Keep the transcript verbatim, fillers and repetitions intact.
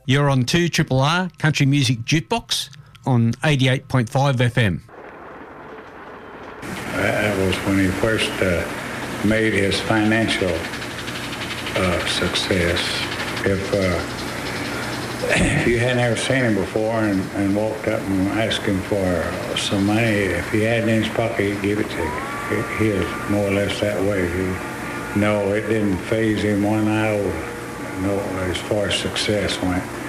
You're on two R R R Country Music Jukebox on eighty-eight point five F M. That was when he first uh, made his financial uh, success. If uh, if you hadn't ever seen him before and, and walked up and asked him for some money, if he had it in his pocket, he'd give it to you. He, he is more or less that way. He, no, it didn't faze him one iota. No, as far as success went.